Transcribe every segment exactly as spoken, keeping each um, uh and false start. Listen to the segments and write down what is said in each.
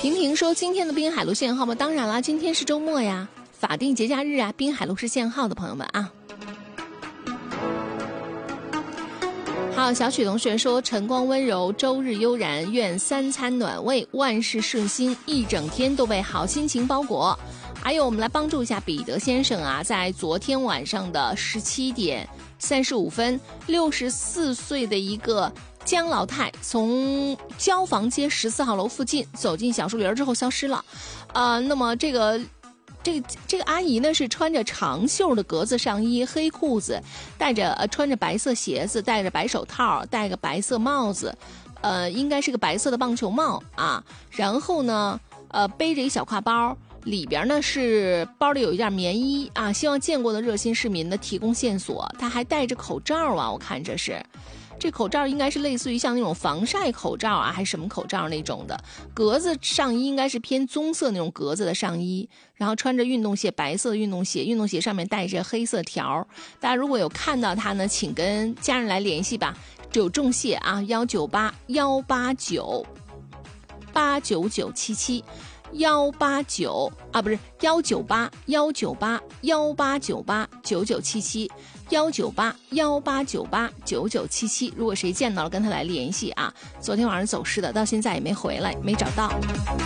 平平说今天的滨海路限号吗？当然啦，今天是周末呀，法定节假日啊，滨海路是限号的朋友们啊。好，小曲同学说晨光温柔，周日悠然，愿三餐暖胃，万事顺心，一整天都被好心情包裹。还有我们来帮助一下彼得先生啊，在昨天晚上的十七点三十五分，六十四岁的一个江老太从交房街十四号楼附近走进小树林之后消失了。呃，那么这个这个这个阿姨呢是穿着长袖的格子上衣、黑裤子，戴着呃穿着白色鞋子，戴着白手套，戴个白色帽子，呃，应该是个白色的棒球帽啊。然后呢，呃，背着一小挎包。里边呢是包里有一件棉衣啊，希望见过的热心市民呢提供线索。他还戴着口罩啊，我看这是，这口罩应该是类似于像那种防晒口罩啊，还是什么口罩那种的。格子上衣应该是偏棕色那种格子的上衣，然后穿着运动鞋，白色的运动鞋，运动鞋上面带着黑色条。大家如果有看到他呢，请跟家人来联系吧。有重谢啊，幺九八幺八九八九九七七。幺八九啊，不是幺九八幺九八幺八九八九九七七，幺九八幺八九八九九七七。如果谁见到了，跟他来联系啊。昨天晚上走失的，到现在也没回来，没找到。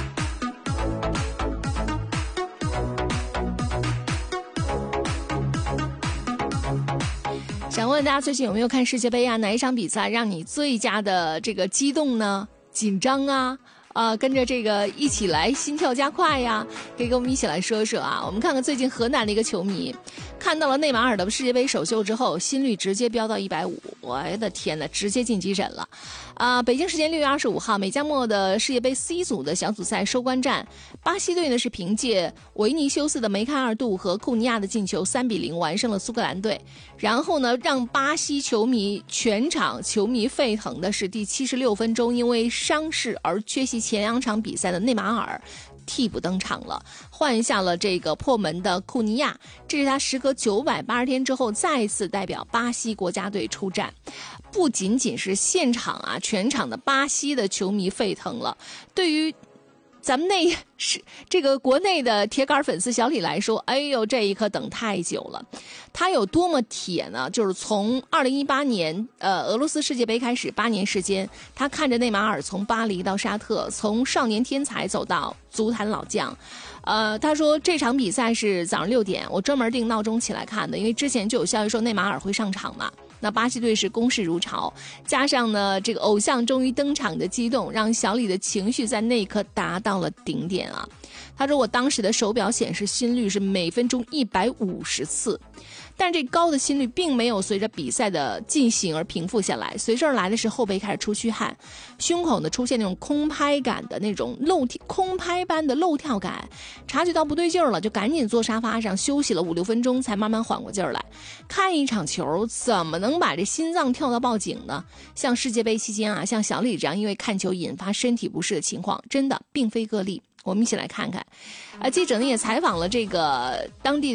想问大家最近有没有看世界杯啊？哪一场比赛让你最佳的这个激动呢？紧张啊？呃，跟着这个一起来心跳加快呀，可以跟我们一起来说说啊。我们看看最近河南的一个球迷看到了内马尔的世界杯首秀之后，心率直接飙到一百五十，我的天哪，直接进急诊了啊、呃！北京时间六月二十五号，美加墨的世界杯 C 组的小组赛收官战，巴西队呢是凭借维尼修斯的梅开二度和库尼亚的进球三比零完胜了苏格兰队。然后呢，让巴西球迷全场球迷沸腾的是第七十六分钟，因为伤势而缺席前两场比赛的内马尔替补登场了，换下了这个破门的库尼亚，这是他时隔九百八十天之后再次代表巴西国家队出战。不仅仅是现场啊，全场的巴西的球迷沸腾了。对于咱们内是这个国内的铁杆粉丝小李来说，哎呦，这一刻等太久了。他有多么铁呢？就是从二零一八年呃俄罗斯世界杯开始，八年时间，他看着内马尔从巴黎到沙特，从少年天才走到足坛老将。呃，他说这场比赛是早上六点，我专门定闹钟起来看的，因为之前就有消息说内马尔会上场嘛。那巴西队是攻势如潮，加上呢这个偶像终于登场的激动，让小李的情绪在那一刻达到了顶点啊。他说我当时的手表显示心率是每分钟一百五十次，但这高的心率并没有随着比赛的进行而平复下来，随之而来的是后背开始出虚汗，胸口呢出现那种空拍感的那种漏空拍般的漏跳感，察觉到不对劲儿了，就赶紧坐沙发上休息了五六分钟，才慢慢缓过劲儿来。看一场球怎么能把这心脏跳到报警呢？像世界杯期间啊，像小李这样因为看球引发身体不适的情况，真的并非个例。我们一起来看看，啊，记者呢也采访了这个当地的